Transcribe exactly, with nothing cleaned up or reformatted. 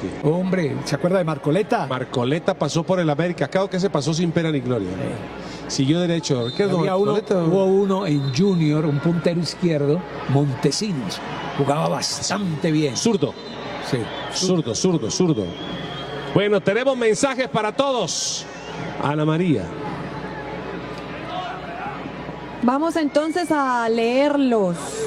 Quique. Hombre, ¿se acuerda de Marcoleta? Marcoleta pasó por el América, claro que se pasó sin pena ni gloria. Sí. Siguió derecho. ¿Qué Había uno, hubo uno en Junior, un puntero izquierdo, Montesinos, jugaba bastante bien. Zurdo. Sí. Zurdo, zurdo, zurdo. Bueno, tenemos mensajes para todos. Ana María. Vamos entonces a leerlos.